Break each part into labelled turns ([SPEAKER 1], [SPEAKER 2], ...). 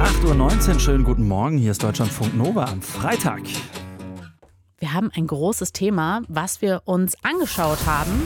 [SPEAKER 1] 8:19 Uhr, schönen guten Morgen. Hier ist Deutschlandfunk Nova am Freitag.
[SPEAKER 2] Wir haben ein großes Thema, was wir uns angeschaut haben.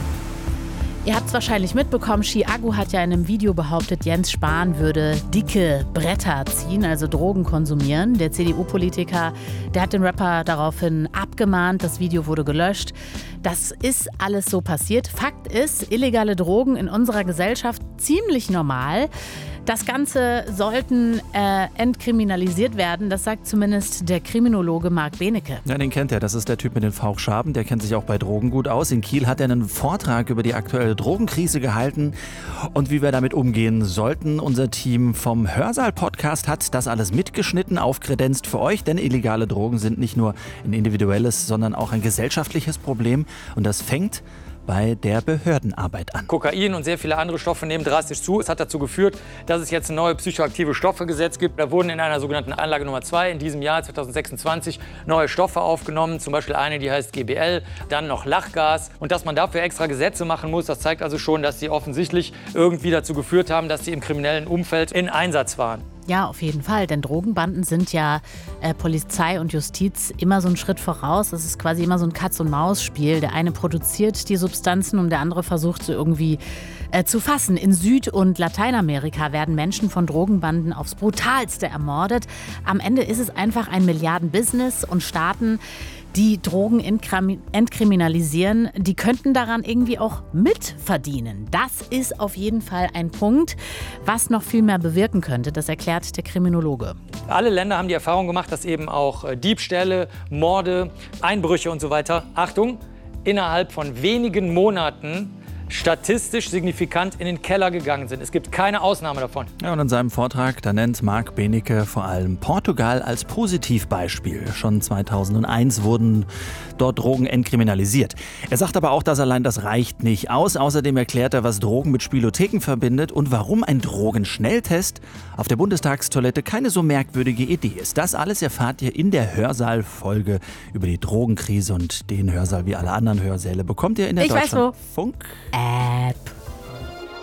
[SPEAKER 2] Ihr habt es wahrscheinlich mitbekommen, Chiago hat ja in einem Video behauptet, Jens Spahn würde dicke Bretter ziehen, also Drogen konsumieren. Der CDU-Politiker, der hat den Rapper daraufhin abgemahnt, das Video wurde gelöscht. Das ist alles so passiert. Fakt ist, illegale Drogen in unserer Gesellschaft ziemlich normal. Das Ganze sollten entkriminalisiert werden, das sagt zumindest der Kriminologe Marc Benecke.
[SPEAKER 1] Ja, den kennt er, das ist der Typ mit den Fauchschaben, der kennt sich auch bei Drogen gut aus. In Kiel hat er einen Vortrag über die aktuelle Drogenkrise gehalten und wie wir damit umgehen sollten. Unser Team vom Hörsaal-Podcast hat das alles mitgeschnitten, aufkredenzt für euch, denn illegale Drogen sind nicht nur ein individuelles, sondern auch ein gesellschaftliches Problem und das fängt bei der Behördenarbeit an.
[SPEAKER 3] Kokain und sehr viele andere Stoffe nehmen drastisch zu. Es hat dazu geführt, dass es jetzt ein neues psychoaktive Stoffegesetz gibt. Da wurden in einer sogenannten Anlage Nummer 2 in diesem Jahr 2026 neue Stoffe aufgenommen. Zum Beispiel eine, die heißt GBL, dann noch Lachgas. Und dass man dafür extra Gesetze machen muss, das zeigt also schon, dass sie offensichtlich irgendwie dazu geführt haben, dass sie im kriminellen Umfeld in Einsatz waren.
[SPEAKER 2] Ja, auf jeden Fall, denn Drogenbanden sind ja Polizei und Justiz immer so einen Schritt voraus. Das ist quasi immer so ein Katz-und-Maus-Spiel. Der eine produziert die Substanzen und der andere versucht sie irgendwie zu fassen. In Süd- und Lateinamerika werden Menschen von Drogenbanden aufs Brutalste ermordet. Am Ende ist es einfach ein Milliarden-Business und Staaten, die Drogen entkriminalisieren, die könnten daran irgendwie auch mitverdienen. Das ist auf jeden Fall ein Punkt, was noch viel mehr bewirken könnte. Das erklärt der Kriminologe.
[SPEAKER 3] Alle Länder haben die Erfahrung gemacht, dass eben auch Diebstähle, Morde, Einbrüche und so weiter, Achtung, innerhalb von wenigen Monaten statistisch signifikant in den Keller gegangen sind. Es gibt keine Ausnahme davon.
[SPEAKER 1] Ja, und in seinem Vortrag, da nennt Marc Benecke vor allem Portugal als Positivbeispiel. Schon 2001 wurden dort Drogen entkriminalisiert. Er sagt aber auch, dass allein das reicht nicht aus. Außerdem erklärt er, was Drogen mit Spielotheken verbindet und warum ein Drogenschnelltest auf der Bundestagstoilette keine so merkwürdige Idee ist. Das alles erfahrt ihr in der Hörsaal-Folge über die Drogenkrise und den Hörsaal wie alle anderen Hörsäle bekommt ihr in der Deutschlandfunk App.